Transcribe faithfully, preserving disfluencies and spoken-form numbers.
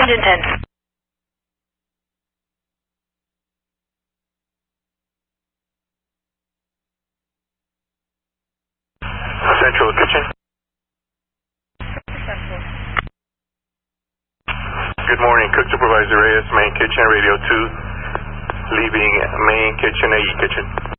engine ten. Central Kitchen. Good morning, Cook Supervisor Reyes, Main Kitchen, Radio two, leaving Main Kitchen, A E Kitchen.